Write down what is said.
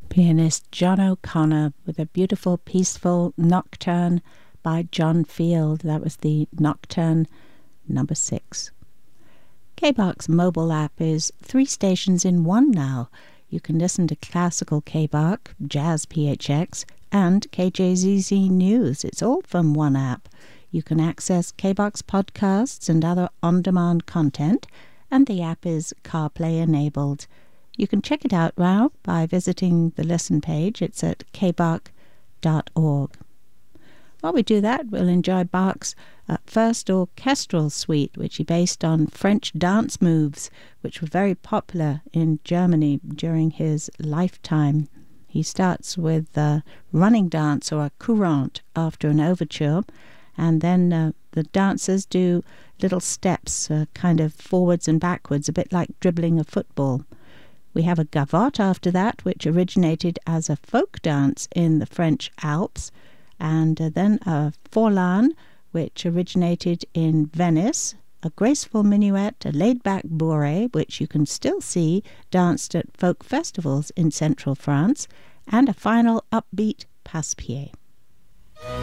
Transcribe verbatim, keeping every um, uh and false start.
Pianist John O'Connor with a beautiful, peaceful nocturne by John Field. That was the Nocturne number six. K B A R's mobile app is three stations in one now. You can listen to classical K B A R, Jazz P H X, and K J Z Z News. It's all from one app. You can access K B A R's podcasts and other on-demand content, and the app is CarPlay enabled. You can check it out now by visiting the listen page. It's at k b a r dot org. While we do that, we'll enjoy Bach's uh, first orchestral suite, which he based on French dance moves, which were very popular in Germany during his lifetime. He starts with a running dance or a courante after an overture, and then uh, the dancers do little steps, uh, kind of forwards and backwards, a bit like dribbling a football. We have a gavotte after that, which originated as a folk dance in the French Alps, and uh, then a forlan, which originated in Venice, a graceful minuet, a laid-back bourrée, which you can still see danced at folk festivals in central France, and a final upbeat passe-pied.